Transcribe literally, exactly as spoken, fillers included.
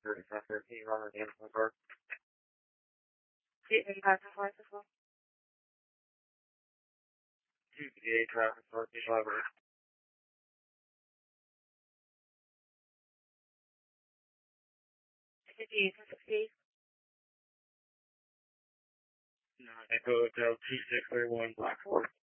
thirty-five thirteen, run the Amazon card. Two thirty-five license well. two fifty-eight traffic, thirteen library. fifty-eight to sixty. Echo Hotel two six three one, Black Forest.